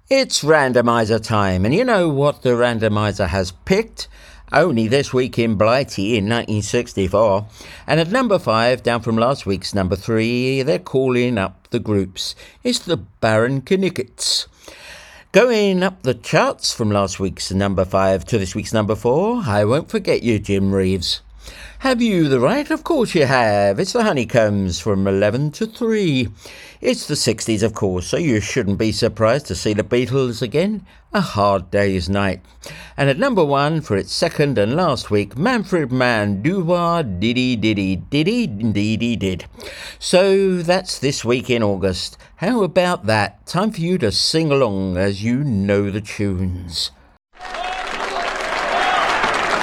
It's randomizer time, and you know what the randomizer has picked? Only This Week in Blighty in 1964. And at number 5, down from last week's number 3, they're calling up the groups. It's the Baron Knickets. Going up the charts from last week's number 5 to this week's number 4, I Won't Forget You, Jim Reeves. Have you the right? Of course you have. It's the Honeycombs from 11 to 3. It's the 60s, of course, so you shouldn't be surprised to see the Beatles again. A Hard Day's Night. And at number 1 for its second and last week, Manfred Mann, doo-wah, diddy, diddy, diddy, diddy, did. So that's this week in August. How about that? Time for you to sing along as you know the tunes.